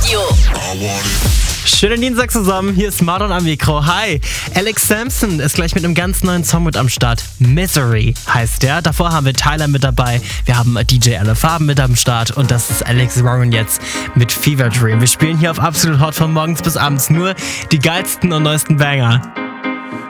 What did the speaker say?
Radio. Schönen Dienstag zusammen, hier ist Marlon am Mikro. Hi, Alex Sampson ist gleich mit einem ganz neuen Song mit am Start. Misery heißt der. Davor haben wir Tyler mit dabei, wir haben DJ Alle Farben mit am Start und das ist Alex Warren jetzt mit Fever Dream. Wir spielen hier auf Absolut Hot von morgens bis abends nur die geilsten und neuesten Banger.